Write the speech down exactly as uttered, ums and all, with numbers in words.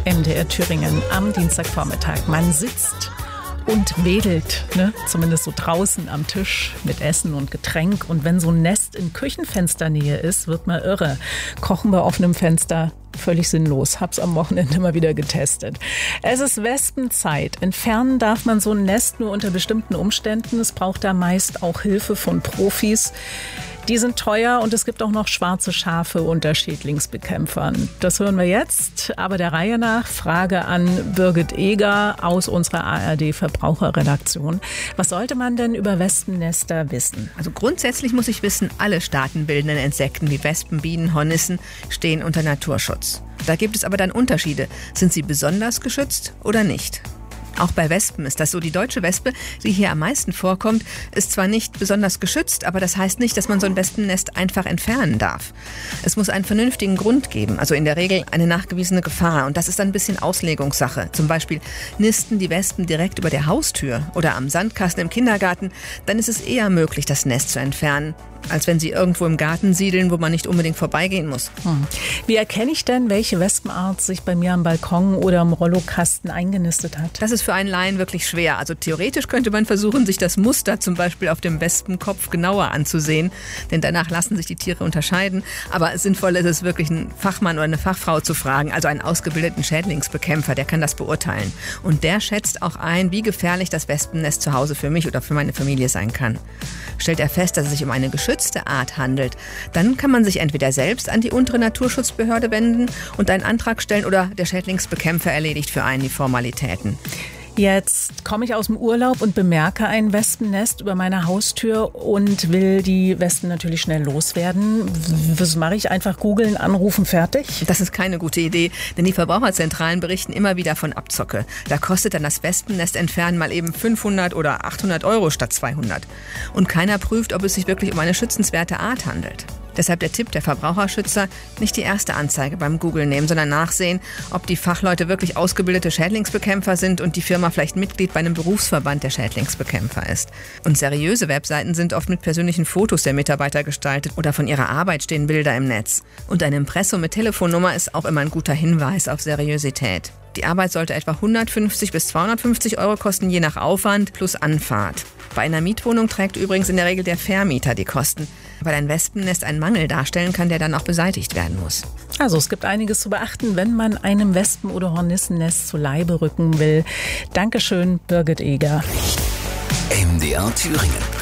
M D R Thüringen am Dienstagvormittag. Man sitzt und wedelt, ne? Zumindest so draußen am Tisch mit Essen und Getränk. Und wenn so ein Nest in Küchenfensternähe ist, wird man irre. Kochen bei offenem Fenster, völlig sinnlos. Hab's am Wochenende mal wieder getestet. Es ist Wespenzeit. Entfernen darf man so ein Nest nur unter bestimmten Umständen. Es braucht da meist auch Hilfe von Profis. Die sind teuer und es gibt auch noch schwarze Schafe unter Schädlingsbekämpfern. Das hören wir jetzt, aber der Reihe nach. Frage an Birgit Eger aus unserer A R D-Verbraucherredaktion. Was sollte man denn über Wespennester wissen? Also grundsätzlich muss ich wissen, alle staatenbildenden Insekten wie Wespen, Bienen, Hornissen stehen unter Naturschutz. Da gibt es aber dann Unterschiede. Sind sie besonders geschützt oder nicht? Auch bei Wespen ist das so. Die deutsche Wespe, die hier am meisten vorkommt, ist zwar nicht besonders geschützt, aber das heißt nicht, dass man so ein Wespennest einfach entfernen darf. Es muss einen vernünftigen Grund geben, also in der Regel eine nachgewiesene Gefahr. Und das ist dann ein bisschen Auslegungssache. Zum Beispiel nisten die Wespen direkt über der Haustür oder am Sandkasten im Kindergarten, dann ist es eher möglich, das Nest zu entfernen, als wenn sie irgendwo im Garten siedeln, wo man nicht unbedingt vorbeigehen muss. Hm. Wie erkenne ich denn, welche Wespenart sich bei mir am Balkon oder im Rollokasten eingenistet hat? Das ist für einen Laien wirklich schwer. Also theoretisch könnte man versuchen, sich das Muster zum Beispiel auf dem Wespenkopf genauer anzusehen, denn danach lassen sich die Tiere unterscheiden. Aber sinnvoll ist es wirklich, einen Fachmann oder eine Fachfrau zu fragen, also einen ausgebildeten Schädlingsbekämpfer, der kann das beurteilen. Und der schätzt auch ein, wie gefährlich das Wespennest zu Hause für mich oder für meine Familie sein kann. Stellt er fest, dass es sich um eine geschützte Art handelt, dann kann man sich entweder selbst an die untere Naturschutzbehörde wenden und einen Antrag stellen oder der Schädlingsbekämpfer erledigt für einen die Formalitäten. Jetzt komme ich aus dem Urlaub und bemerke ein Wespennest über meine Haustür und will die Wespen natürlich schnell loswerden. Was mache ich? Einfach googeln, anrufen, fertig? Das ist keine gute Idee, denn die Verbraucherzentralen berichten immer wieder von Abzocke. Da kostet dann das Wespennest entfernen mal eben fünfhundert oder achthundert Euro statt zweihundert. Und keiner prüft, ob es sich wirklich um eine schützenswerte Art handelt. Deshalb der Tipp der Verbraucherschützer, nicht die erste Anzeige beim Googlen nehmen, sondern nachsehen, ob die Fachleute wirklich ausgebildete Schädlingsbekämpfer sind und die Firma vielleicht Mitglied bei einem Berufsverband der Schädlingsbekämpfer ist. Und seriöse Webseiten sind oft mit persönlichen Fotos der Mitarbeiter gestaltet oder von ihrer Arbeit stehen Bilder im Netz. Und ein Impressum mit Telefonnummer ist auch immer ein guter Hinweis auf Seriosität. Die Arbeit sollte etwa hundertfünfzig bis zweihundertfünfzig Euro kosten, je nach Aufwand plus Anfahrt. Bei einer Mietwohnung trägt übrigens in der Regel der Vermieter die Kosten, weil ein Wespennest einen Mangel darstellen kann, der dann auch beseitigt werden muss. Also es gibt einiges zu beachten, wenn man einem Wespen- oder Hornissennest zu Leibe rücken will. Dankeschön, Birgit Eger. M D R Thüringen.